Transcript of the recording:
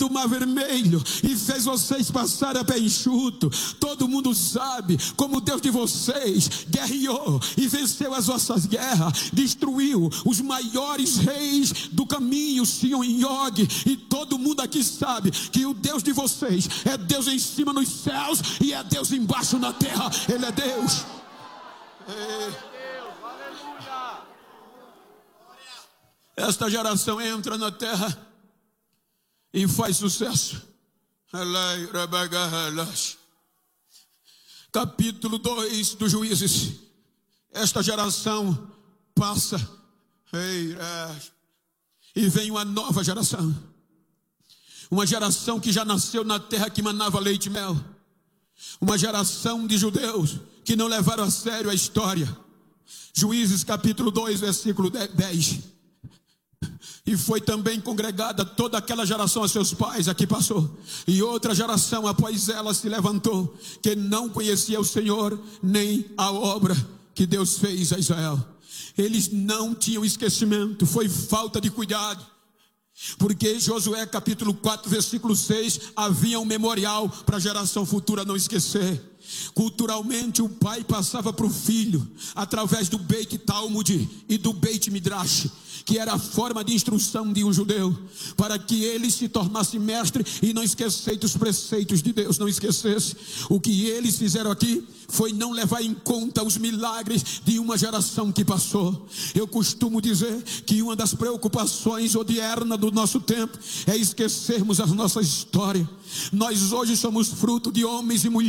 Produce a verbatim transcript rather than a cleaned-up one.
do Mar Vermelho e fez vocês passar a pé enxuto. Todo mundo sabe como o Deus de vocês guerreou e venceu as vossas guerras, destruiu os maiores reis do caminho, Sihon e Og. E todo mundo aqui sabe que o Deus de vocês é Deus em cima nos céus e é Deus embaixo na terra. Ele é Deus. É. Esta geração entra na terra e faz sucesso. Capítulo dois dos Juízes. Esta geração passa e vem uma nova geração. Uma geração que já nasceu na terra que manava leite e mel. Uma geração de judeus que não levaram a sério a história. Juízes capítulo dois, versículo dez. E foi também congregada toda aquela geração a seus pais, aqui passou. E outra geração após ela se levantou, que não conhecia o Senhor, nem a obra que Deus fez a Israel. Eles não tinham esquecimento, foi falta de cuidado. Porque Josué capítulo quatro, versículo seis, havia um memorial para a geração futura não esquecer. Culturalmente o pai passava para o filho através do Beit Talmud e do Beit Midrash, que era a forma de instrução de um judeu, para que ele se tornasse mestre e não esquecesse os preceitos de Deus, não esquecesse. O que eles fizeram aqui foi não levar em conta os milagres de uma geração que passou. Eu costumo dizer que uma das preocupações odiernas do nosso tempo é esquecermos a nossa história. Nós hoje somos fruto de homens e mulheres